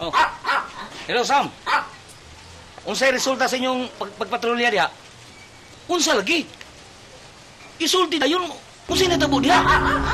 Oh. Hello, Sam. Unsay resulta sa inyong pagpatrolya diha? Unsa lagi? Isulti na yun. Unsay natabo diha?